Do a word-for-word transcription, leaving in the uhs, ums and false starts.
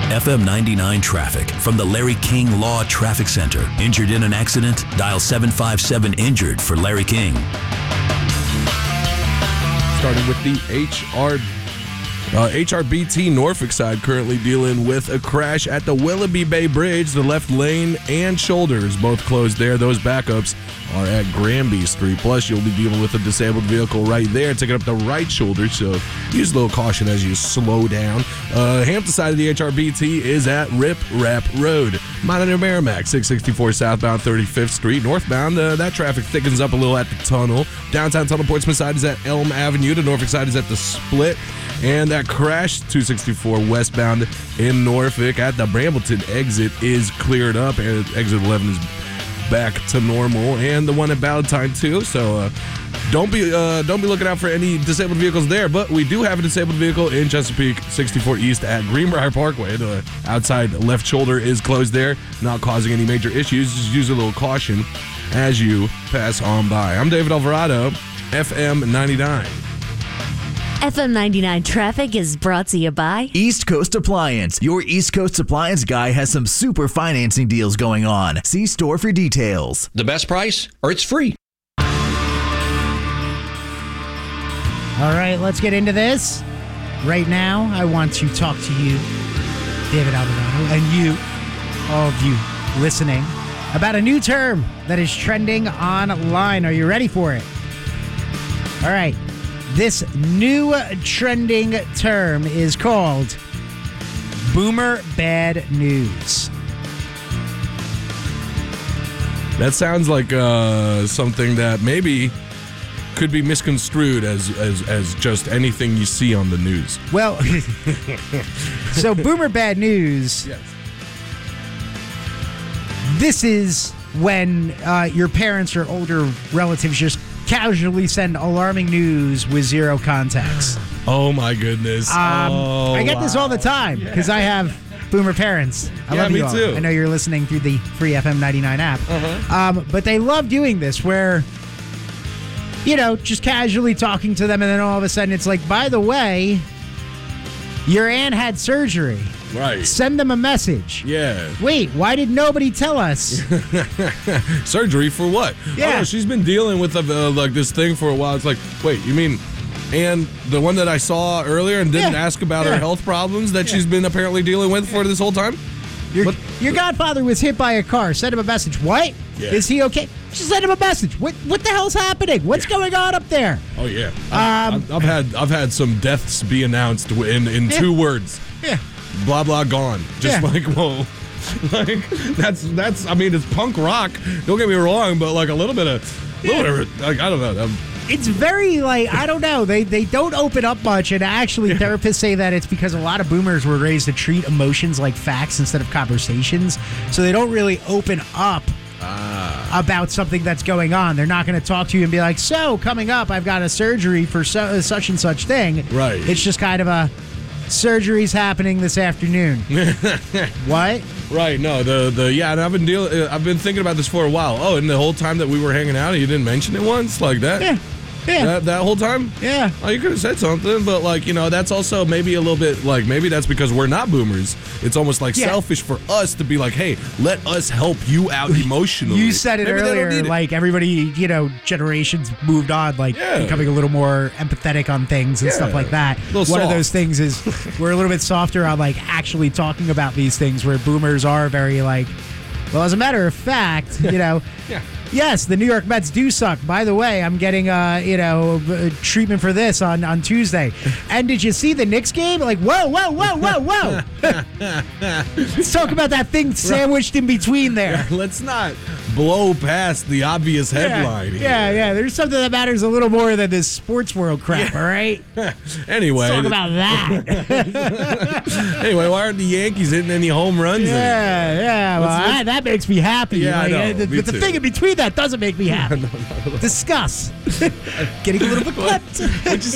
F M ninety-nine traffic from the Larry King Law Traffic Center. Injured in an accident? Dial seven five seven injured for Larry King. Starting with the H R Uh, H R B T Norfolk side currently dealing with a crash at the Willoughby Bay Bridge. The left lane and shoulders both closed there. Those backups are at Granby Street. Plus, you'll be dealing with a disabled vehicle right there, taking up the right shoulder, so use a little caution as you slow down. Uh, Hampton side of the H R B T is at Rip Rap Road. Monitor Merrimack, six sixty-four southbound thirty-fifth Street. Northbound, uh, that traffic thickens up a little at the tunnel. Downtown Tunnel Portsmouth side is at Elm Avenue. The Norfolk side is at the Split. And that crash, two sixty-four westbound in Norfolk at the Brambleton exit is cleared up. And exit eleven is back to normal. And the one at Ballantyne too. So uh, don't be uh, don't be looking out for any disabled vehicles there. But we do have a disabled vehicle in Chesapeake, sixty-four East at Greenbrier Parkway. The outside left shoulder is closed there, not causing any major issues. Just use a little caution as you pass on by. I'm David Alvarado, F M ninety-nine. F M ninety-nine traffic is brought to you by East Coast Appliance. Your East Coast Appliance guy has some super financing deals going on. See store for details. The best price, or it's free. All right, let's get into this. Right now, I want to talk to you, David Alvarado, and you, all of you listening, about a new term that is trending online. Are you ready for it? All right. This new trending term is called Boomer Bad News. That sounds like uh, something that maybe could be misconstrued as, as as just anything you see on the news. Well, so Boomer Bad News. Yes. This is when uh, your parents or older relatives just casually send alarming news with zero context. Oh my goodness. Um, oh, I get wow. this all the time because I have boomer parents. I Yeah, love me you all. too. I know you're listening through the free F M ninety-nine app. Uh-huh. Um, but they love doing this where, you know, just casually talking to them and then all of a sudden it's like, by the way, your aunt had surgery. Right. Send them a message. Yeah. Wait, why did nobody tell us? Surgery for what? Yeah. Oh, no, she's been dealing with uh, like this thing for a while. It's like, wait, you mean, and the one that I saw earlier and didn't Yeah. ask about Yeah. her health problems that she's been apparently dealing with for this whole time? Your, What? your godfather was hit by a car. Send him a message. What? Yeah. Is he okay? Just send him a message. What What the hell's happening? What's going on up there? Oh yeah. I've, Um, I've, I've had I've had some deaths be announced in in Yeah. two words. Yeah. Blah blah gone. Just Yeah. like whoa. Like that's that's I mean it's punk rock. Don't get me wrong, but like a little bit of little bit of, like I don't know. Um, It's very like I don't know. They they don't open up much, and actually therapists say that it's because a lot of boomers were raised to treat emotions like facts instead of conversations, so they don't really open up Ah. about something that's going on. They're not going to talk to you and be like, "So coming up, I've got a surgery for so, such and such thing." Right. It's just kind of a surgery's happening this afternoon. What? Right, no, the the yeah, and I've been dealing. Uh, I've been thinking about this for a while. Oh, and the whole time that we were hanging out, you didn't mention it once, like that. Yeah. Yeah. That, that whole time? Yeah. Oh, you could have said something, but like, you know, that's also maybe a little bit like maybe that's because we're not boomers. It's almost like Yeah. selfish for us to be like, hey, let us help you out emotionally. You said it Maybe they don't earlier, need it. like everybody, you know, generations moved on, like Yeah. becoming a little more empathetic on things and Yeah. stuff like that. A little One of soft. those things is we're a little bit softer on like actually talking about these things, where boomers are very like, well, as a matter of fact, you know, Yeah. yes, the New York Mets do suck. By the way, I'm getting, uh, you know, uh, treatment for this on, on Tuesday. And did you see the Knicks game? Like, whoa, whoa, whoa, whoa, whoa. Let's talk about that thing sandwiched in between there. Let's not blow past the obvious headline. Yeah, here. yeah, yeah. There's something that matters a little more than this sports world crap, all right? Anyway, Let's talk about that. anyway, why aren't the Yankees hitting any home runs? anymore? yeah, yeah. Well, Let's- let's- that, that makes me happy. Yeah, I Like, know, uh, the, me but the too. thing in between that doesn't make me happy. Discuss. Getting a little bit clipped. Would you